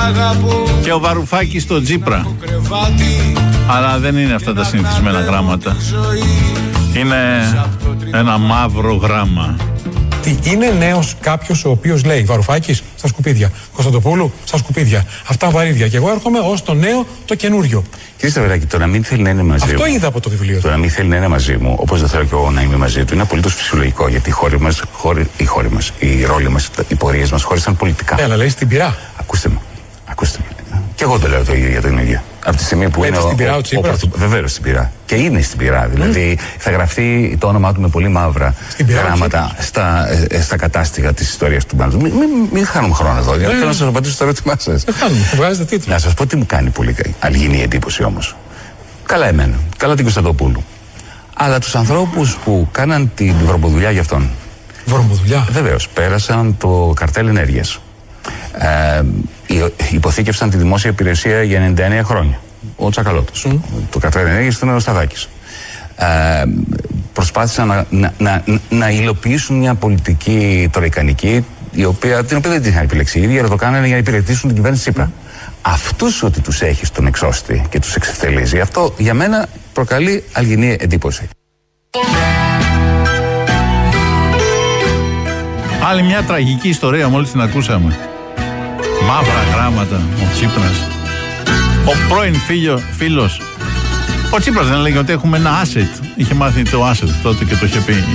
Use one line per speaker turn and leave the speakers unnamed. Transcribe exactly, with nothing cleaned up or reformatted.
Και ο Βαρουφάκης στο Τσίπρα. Αλλά δεν είναι αυτά τα συνηθισμένα γράμματα. Είναι ένα μαύρο γράμμα.
Είναι νέος κάποιος ο οποίος λέει Βαρουφάκης στα σκουπίδια, Κωνσταντοπούλου στα σκουπίδια. Αυτά βαρύδια. Και εγώ έρχομαι ως το νέο, το καινούριο.
Κύριε Σταυράκη, το να μην θέλει να είναι μαζί
Αυτό
μου.
Αυτό είδα από το βιβλίο.
Το να μην θέλει να είναι μαζί μου, όπως δεν θέλω και εγώ να είμαι μαζί του, είναι απολύτως φυσιολογικό. Γιατί οι χώροι μας, χώροι, οι χώροι μας, οι ρόλοι μας, οι πορείες μας χώρισαν πολιτικά.
Ναι, αλλά λέει στην πυρά.
Ακούστε με. Ακούστε με. Και εγώ το λέω το ίδιο για την ίδια. Από τη στιγμή που
Λέτε
είναι.
Στην πυρά, ο, ο
Τσίπρας. Βεβαίως στην πυρά. Και είναι στην πυρά. Δηλαδή mm. θα γραφτεί το όνομά του με πολύ μαύρα γράμματα στα, στα κατάστοιχα της ιστορίας του μπάντου. Μην, μην, μην χάνουμε χρόνο εδώ. Γιατί θέλω να σας απαντήσω στο ερώτημά σας.
Δεν χάνουμε. Βγάζετε τίτλο.
Να σας πω τι μου κάνει πολύ αλγινή εντύπωση όμως. Καλά εμένα. Καλά την Κωνσταντοπούλου. Αλλά τους ανθρώπους που κάναν την βρωμοδουλειά για αυτόν.
Βρωμοδουλειά.
Βεβαίως. Πέρασαν το καρτέλ ενέργειας. Ε, υποθήκευσαν τη δημόσια υπηρεσία για ενενήντα εννέα χρόνια. Ο Τσακαλώτος. Mm. Το καρτέλ ενέργειας ήταν ο Σταδάκης. Ε, προσπάθησαν να, να, να, να υλοποιήσουν μια πολιτική τροικανική, η οποία, την οποία δεν την είχαν επιλέξει οι ίδιοι, αλλά το κάνανε για να υπηρετήσουν την κυβέρνηση Τσίπρα. Mm. Αυτούς ότι τους έχει στον εξώστη και τους εξευτελίζει, αυτό για μένα προκαλεί αλγινή εντύπωση.
Άλλη μια τραγική ιστορία μόλις την ακούσαμε. Μαύρα γράμματα, ο Τσίπρας. Ο πρώην φίλο, φίλος. Ο Τσίπρας δεν έλεγε ότι έχουμε ένα asset. Είχε μάθει το asset τότε και το είχε πει.